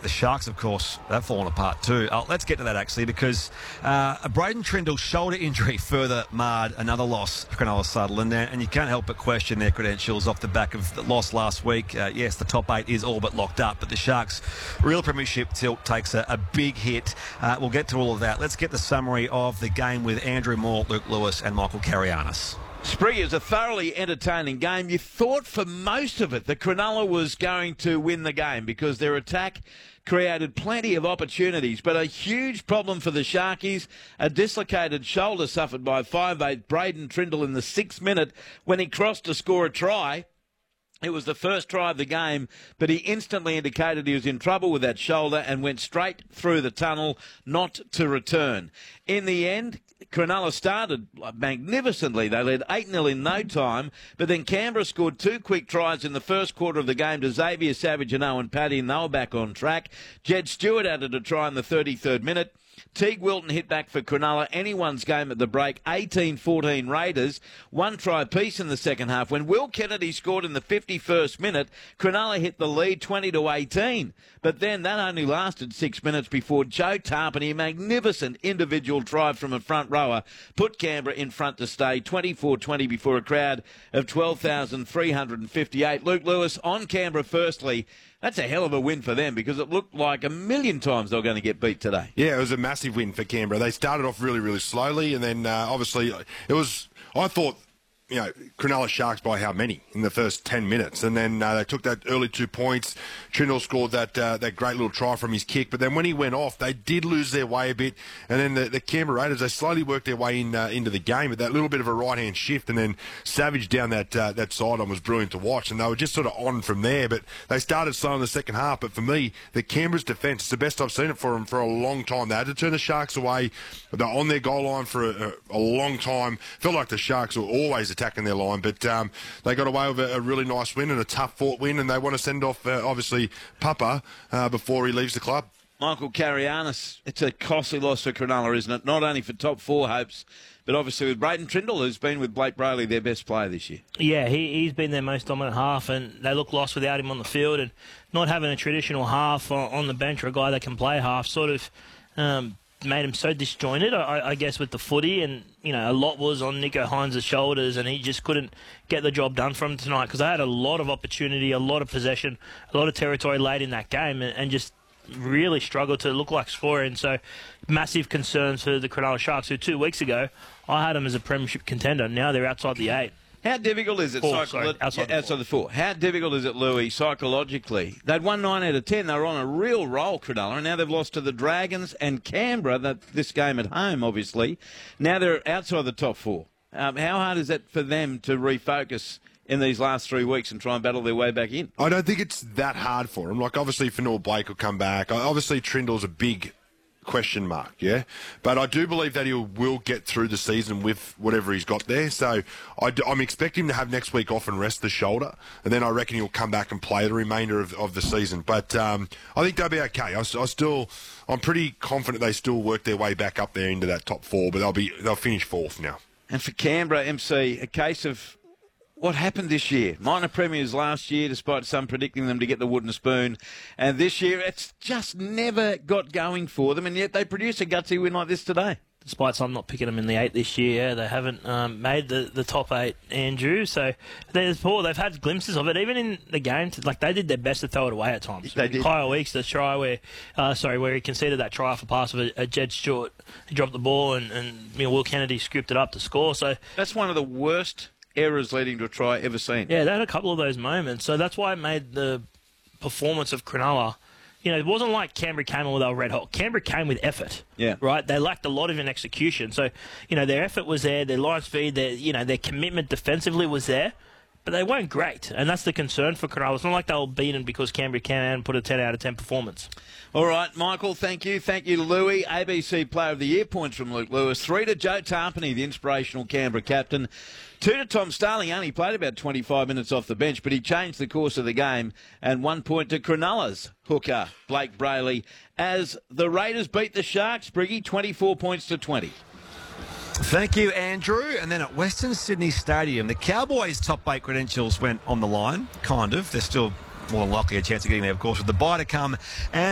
The Sharks, of course, they've fallen apart too. Let's get to that, actually, because a Braden Trindle shoulder injury further marred another loss for Cronulla Sutherland, and you can't help but question their credentials off the back of the loss last week. Yes, the top 8 is all but locked up, but the Sharks' real premiership tilt takes a big hit. We'll get to all of that. Let's get the summary of the game with Andrew Moore, Luke Lewis and Michael Carianis. Sprigg, is a thoroughly entertaining game. You thought for most of it that Cronulla was going to win the game because their attack created plenty of opportunities, but a huge problem for the Sharkies, a dislocated shoulder suffered by 5'8" Braden Trindle in the 6th minute when he crossed to score a try. It was the first try of the game, but he instantly indicated he was in trouble with that shoulder and went straight through the tunnel, not to return. In the end, Cronulla started magnificently. They led 8-0 in no time, but then Canberra scored 2 quick tries in the first quarter of the game to Xavier Savage and Owen Paddy, and they were back on track. Jed Stewart added a try in the 33rd minute. Teague Wilton hit back for Cronulla. Anyone's game at the break. 18-14 Raiders. 1 try apiece in the second half. When Will Kennedy scored in the 51st minute, Cronulla hit the lead 20-18. But then that only lasted 6 minutes before Joe Tarpany, a magnificent individual try from a front rower, put Canberra in front to stay 24-20 before a crowd of 12,358. Luke Lewis on Canberra firstly. That's a hell of a win for them because it looked like a million times they were going to get beat today. Yeah, it was a massive win for Canberra. They started off really, really slowly, and then obviously it was, I thought, Cronulla Sharks by how many in the first 10 minutes? And then they took that early 2 points. Trindle scored that great little try from his kick. But then when he went off, they did lose their way a bit. And then the Canberra Raiders, they slowly worked their way into the game with that little bit of a right-hand shift. And then Savage down that sideline was brilliant to watch. And they were just sort of on from there. But they started slow in the second half. But for me, the Canberra's defence, it's the best I've seen it for them for a long time. They had to turn the Sharks away. They're on their goal line for a long time. Felt like the Sharks were always attacking their line, but they got away with a really nice win and a tough-fought win, and they want to send off, obviously, Papa before he leaves the club. Michael Carianis, it's a costly loss for Cronulla, isn't it? Not only for top 4 hopes, but obviously with Braden Trindle, who's been with Blake Brayley their best player this year. Yeah, he's been their most dominant half, and they look lost without him on the field, and not having a traditional half on the bench or a guy that can play half sort of made him so disjointed, I guess, with the footy, and a lot was on Nicho Hines' shoulders, and he just couldn't get the job done for him tonight because they had a lot of opportunity, a lot of possession, a lot of territory late in that game, and just really struggled to look like scoring. So massive concerns for the Cronulla Sharks, who 2 weeks ago I had them as a premiership contender. Now they're outside the 8. How difficult is it? Outside the 4. How difficult is it, Louis, psychologically? They'd won 9 out of 10. They were on a real roll, Cronulla, and now they've lost to the Dragons and Canberra, this game at home, obviously. Now they're outside the top 4. How hard is it for them to refocus in these last 3 weeks and try and battle their way back in? I don't think it's that hard for them. Like, obviously, Fanua Blake will come back. Obviously, Trindle's a big question mark, yeah? But I do believe that he will get through the season with whatever he's got there. So I'm expecting him to have next week off and rest the shoulder, and then I reckon he'll come back and play the remainder of the season. But I think they'll be okay. I'm pretty confident they still work their way back up there into that top 4, but they'll finish 4th now. And for Canberra, MC, a case of what happened this year. Minor premiers last year, despite some predicting them to get the wooden spoon. And this year, it's just never got going for them, and yet they produce a gutsy win like this today. Despite some not picking them in the 8 this year, they haven't made the top 8, Andrew. So they've had glimpses of it, even in the game. They did their best to throw it away at times. They did. Kyle Weeks, the try where he conceded that try off a pass of a Jed Stewart. He dropped the ball, and Will Kennedy scooped it up to score. So that's one of the worst errors leading to a try ever seen. Yeah, they had a couple of those moments. So that's why it made the performance of Cronulla, it wasn't like Canberra came in with a red hot. Canberra came with effort. Yeah. Right? They lacked a lot of in execution. So, their effort was there, their line speed, their commitment defensively was there, but they weren't great. And that's the concern for Cronulla. It's not like they were beaten because Canberra came out and put a 10 out of 10 performance. All right, Michael, thank you. Thank you to Louis. ABC Player of the Year points from Luke Lewis. 3 to Joe Tarpany, the inspirational Canberra captain. 2 to Tom Starling. Only played about 25 minutes off the bench, but he changed the course of the game. And 1 point to Cronulla's hooker, Blake Brayley, as the Raiders beat the Sharks, Briggy, 24 points to 20. Thank you, Andrew. And then at Western Sydney Stadium, the Cowboys' top 8 credentials went on the line, kind of. They're still more than likely a chance of getting there, of course, with the bye to come. And